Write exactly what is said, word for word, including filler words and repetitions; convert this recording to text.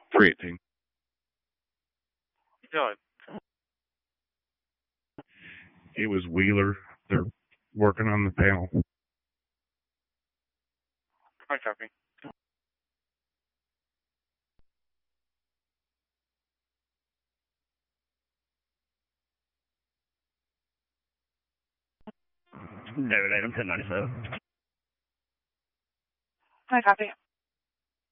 three eighteen. Go. It was Wheeler. They're working on the panel. I copy. David Adam, ten ninety-seven. I copy.